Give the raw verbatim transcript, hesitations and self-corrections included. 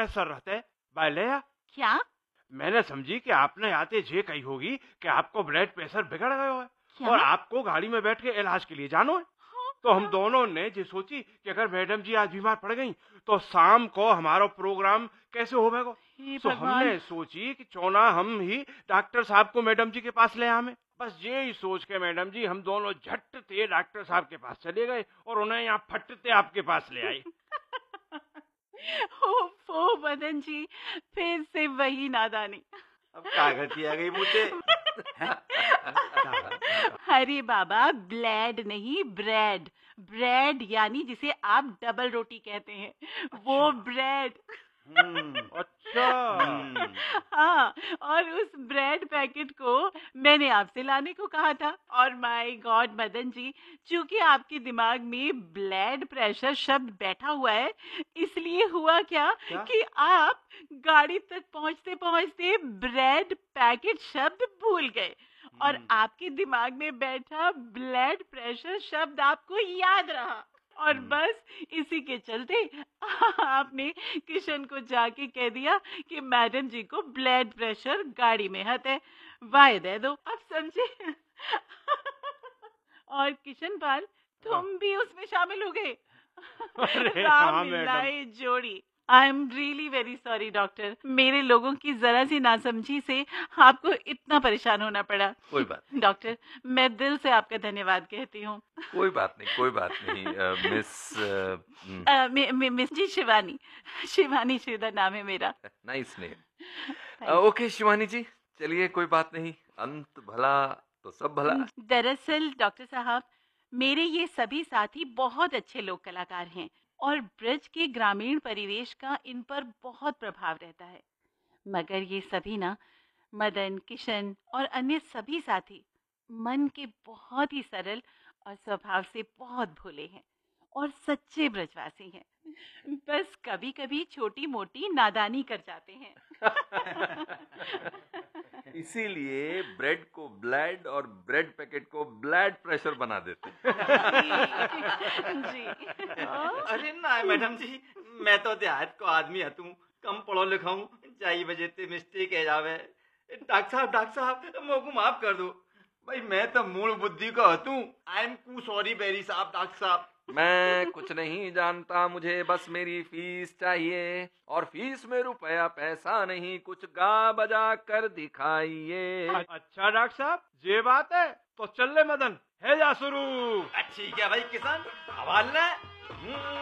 Pressure रहते बाले। क्या? मैंने समझी कि आपने आते जे कही होगी कि आपको ब्लड प्रेशर बिगड़ गयो है क्या? और आपको गाड़ी में बैठ के इलाज के लिए जानो है। तो हम दोनों ने जो सोची कि अगर मैडम जी आज बीमार पड़ गई तो शाम को हमारा प्रोग्राम कैसे होगा। हे तो भगवान। हमने सोची कि चौना हम ही डॉक्टर साहब को मैडम जी के पास ले आवे। बस ये ही सोच के मैडम जी हम दोनों झट थे डॉक्टर साहब के पास चले गए और उन्हें यहाँ फटते आपके पास ले आए। ओफो मदन जी, फिर से वही नादानी। अब क्या गलती आ गई मुझे? अरे बाबा, ब्लेड नहीं ब्रेड। ब्रेड यानी जिसे आप डबल रोटी कहते हैं, वो ब्रेड। अच्छा। हाँ, और उस ब्रेड पैकेट को मैंने आपसे लाने को कहा था। और माय गॉड मदन जी, चूंकि आपके दिमाग में ब्लड प्रेशर शब्द बैठा हुआ है, इसलिए हुआ क्या, क्या? कि आप गाड़ी तक पहुंचते पहुंचते ब्रेड पैकेट शब्द भूल गए और आपके दिमाग में बैठा ब्लड प्रेशर शब्द आपको याद रहा। और बस इसी के चलते आपने किशन को जाके कह दिया कि मैडम जी को ब्लड प्रेशर गाड़ी में है, वाय दे दो। अब समझे? और किशन पाल, तुम भी उसमें शामिल हो गए। अरे राम हाँ मिलाए जोड़ी। I am really very sorry doctor, मेरे लोगों की जरा सी नासमझी से आपको इतना परेशान होना पड़ा। कोई बात नहीं। डॉक्टर, मैं दिल से आपका धन्यवाद कहती हूँ। कोई बात नहीं, कोई बात नहीं। अ, मिस अ, हम्म, अ, मि, मि, मिस जी, शिवानी। शिवानी श्रीधर नाम है मेरा। Nice name. Thank you. Okay Shivani जी, चलिए कोई बात नहीं, अंत भला तो सब भला। दरअसल डॉक्टर साहब, मेरे ये सभी साथी बहुत अच्छे लोक कलाकार हैं और ब्रज के ग्रामीण परिवेश का इन पर बहुत प्रभाव रहता है। मगर ये सभी ना, मदन, किशन और अन्य सभी साथी मन के बहुत ही सरल और स्वभाव से बहुत भोले हैं और सच्चे ब्रजवासी हैं। बस कभी कभी छोटी मोटी नादानी कर जाते हैं। इसीलिए ब्रेड को ब्लड और ब्रेड पैकेट को ब्लड प्रेशर बना देते हैं। जी। अरे ना मैडम जी, मैं तो देहात को आदमी हतूं, कम पढ़ो लिखा हूँ, जाई वजह ते मिस्टेक है जावे। डॉक्टर साहब डॉक्टर साहब मोको माफ कर दो भाई, मैं तो मूल बुद्धि का हतूं। I am Koo sorry very साहब डॉक्टर साहब। मैं कुछ नहीं जानता, मुझे बस मेरी फीस चाहिए और फीस में रुपया पैसा नहीं, कुछ गा बजा कर दिखाइए। अच्छा डॉक्टर साहब, ये बात है तो चल ले मदन, है जा शुरू। ठीक है भाई किसान, हवाल ना।